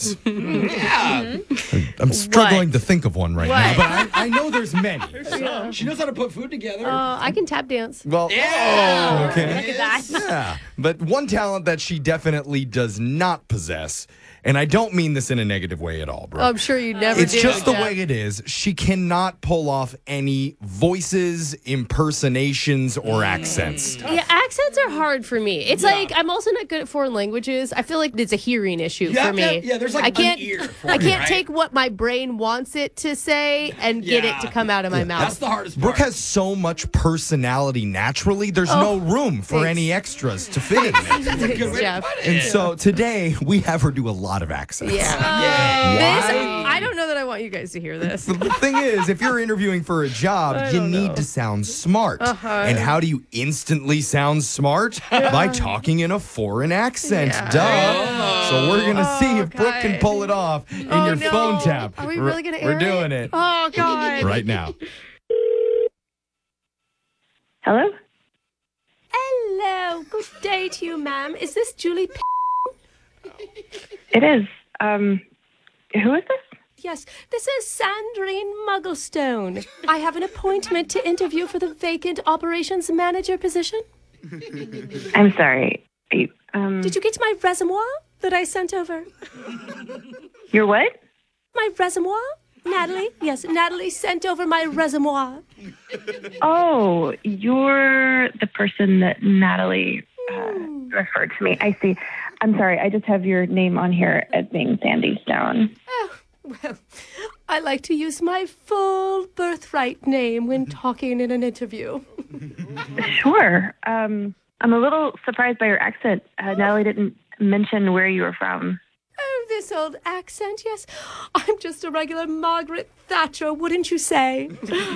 accents. Yeah. I'm struggling to think of one right now, but I know there's many. She knows how to put food together. I can tap dance. Well, Yeah. okay. Look at that. Yeah, but one talent that she definitely does not possess, and I don't mean this in a negative way at all, bro. I'm sure you never It's do. just the way it is. She cannot pull off any voices, impersonations, or accents. Yeah, accents are hard for me. It's like I'm also not good at foreign languages. I feel like it's a hearing issue You for have to me. have- yeah, there's like I can't, an ear for I it, can't right? take what my brain wants it to say and get it Yeah. to come out of my mouth. That's the hardest Brooke part. has so much personality naturally, there's no room for thanks. any extras to fit in there. That's a good way Jeff. to put it. And so today, we have her do a lot of accents. Yeah. Yay. This, Why? I don't know that I want you guys to hear this. The thing is, if you're interviewing for a job, you need to sound smart. And how do you instantly sound smart? By talking in a foreign accent. Yeah. Duh. So we're going to see if Brooke can okay. pull it off in Oh, your no. phone tap. Are we really going to We're doing it Oh, God. right now. Hello? Hello. Good day to you, ma'am. Is this Julie P? It is. Who is this? Yes, this is Sandrine Mugglestone. I have an appointment to interview for the vacant operations manager position. I'm sorry. Are you, Did you get my reservoir that I sent over? you're what? My reservoir? Natalie? Yes, Natalie sent over my reservoir. Oh, you're the person that Natalie referred to me. I see. I'm sorry. I just have your name on here as being Sandy Stone. Well, I like to use my full birthright name when talking in an interview. Sure. I'm a little surprised by your accent. Natalie didn't mention where you were from. Oh, this old accent, yes. I'm just a regular Margaret Thatcher, wouldn't you say?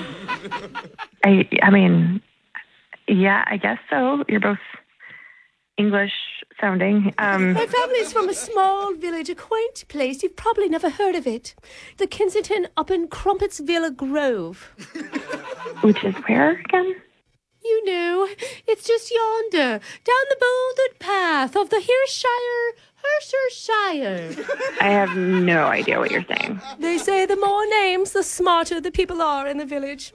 I mean, yeah, I guess so. You're both English sounding. My family's from a small village, a quaint place. You've probably never heard of it. The Kensington up in Crumpetsville Grove. Which is where again? You know, it's just yonder, down the bouldered path of the Hertfordshire. I have no idea what you're saying. They say the more names, the smarter the people are in the village.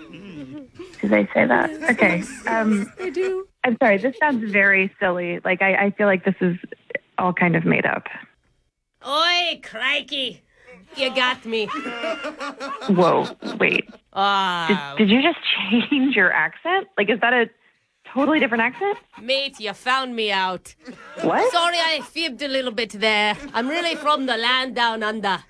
Did they say that? Okay. They do. I'm sorry. This sounds very silly. Like, I feel like this is all kind of made up. Oi, crikey. You got me. Whoa. Wait. Ah, Did you just change your accent? Like, is that a totally different accent? mate, you found me out. What? Sorry, I fibbed a little bit there. I'm really from the land down under.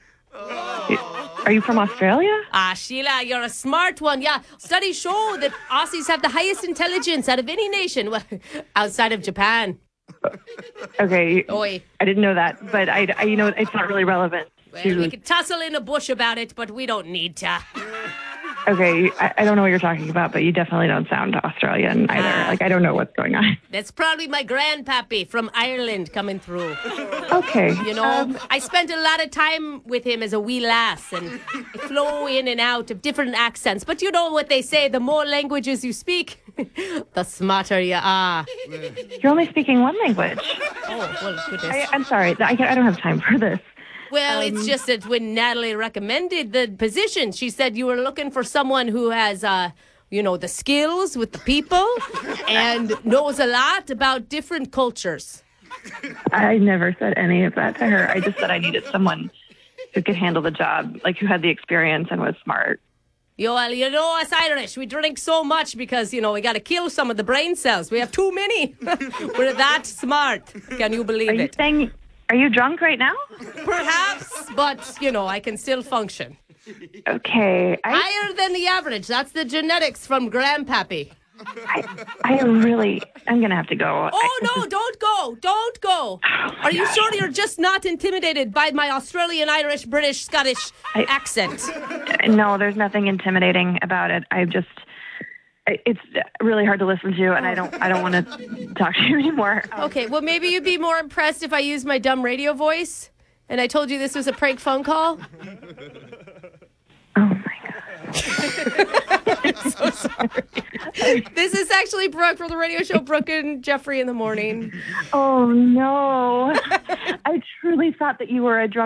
Are you from Australia? Ah, Sheila, you're a smart one. Yeah, studies show that Aussies have the highest intelligence out of any nation, well, outside of Japan. Okay. Oi. I didn't know that, but I it's not really relevant. Well, we could tussle in a bush about it, but we don't need to. Okay, I don't know what you're talking about, but you definitely don't sound Australian either. Like, I don't know what's going on. That's probably my grandpappy from Ireland coming through. Okay. You know, I spent a lot of time with him as a wee lass, and I flow in and out of different accents. But you know what they say, the more languages you speak, the smarter you are. You're only speaking one language. Oh, well, goodness. I'm sorry. I don't have time for this. Well, it's just that when Natalie recommended the position, she said you were looking for someone who has, the skills with the people and knows a lot about different cultures. I never said any of that to her. I just said I needed someone who could handle the job, like who had the experience and was smart. Well, you know us Irish, we drink so much because, we got to kill some of the brain cells. We have too many. We're that smart. Can you believe it? Are you drunk right now? Perhaps, but, I can still function. Okay. Higher than the average. That's the genetics from Grandpappy. I'm going to have to go. Oh, no, don't go. Don't go. Are you sure you're just not intimidated by my Australian, Irish, British, Scottish accent? No, there's nothing intimidating about it. It's really hard to listen to, and I don't want to talk to you anymore. Okay, well, maybe you'd be more impressed if I used my dumb radio voice and I told you this was a prank phone call. Oh, my God. I'm so sorry. This is actually Brooke from the radio show Brooke and Jeffrey in the Morning. Oh, no. I truly thought that you were a drunk